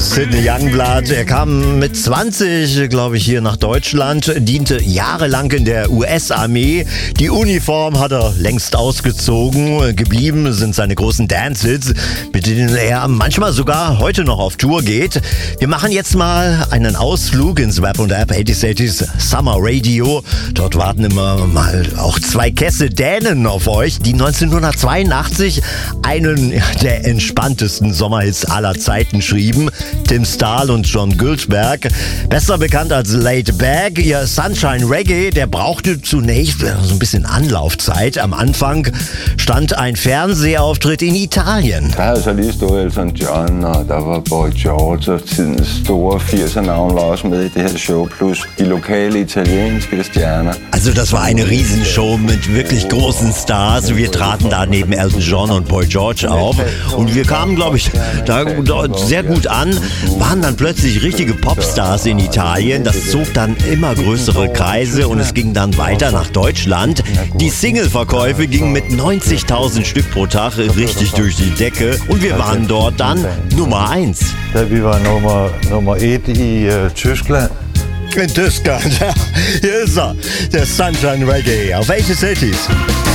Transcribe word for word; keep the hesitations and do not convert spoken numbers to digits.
Sidney Youngblood. Er kam mit zwanzig, glaube ich, hier nach Deutschland, diente jahrelang in der U S-Armee. Die Uniform hat er längst ausgezogen. Geblieben sind seine großen Dance-Hits, mit denen er manchmal sogar heute noch auf Tour geht. Wir machen jetzt mal einen Ausflug ins Web und App achtziger achtziger Summer Radio. Dort warten immer mal auch zwei Kässe Dänen auf euch, die neunzehnhundertzweiundachtzig einen der entspanntesten Sommerhits aller Zeiten schrieben. Tim Stahl und John Gülsberg, besser bekannt als Laid Back. Ihr Sunshine Reggae, der brauchte zunächst so ein bisschen Anlaufzeit. Am Anfang stand ein Fernsehauftritt in Italien. Der havde så lige stået Elton John, og der var Boy George, og tidens store firser-navn var også med i det her show, plus die lokale italienske Sterne. Also das war eine Riesenshow mit wirklich großen Stars. Wir traten da neben Elton John und Boy George auf und wir kamen, glaube ich, da sehr gut an, waren dann plötzlich richtige Popstars in Italien. Das zog dann immer größere Kreise und es ging dann weiter nach Deutschland. Die Singleverkäufe gingen mit neunzigtausend Stück pro Tag richtig durch die Decke und wir waren dort dann Nummer eins. Vi var nummer, nummer et i uh, Tyskland. In Tyskland, ja. Hier ist er, der Sunshine Reggae auf achtziger achtziger.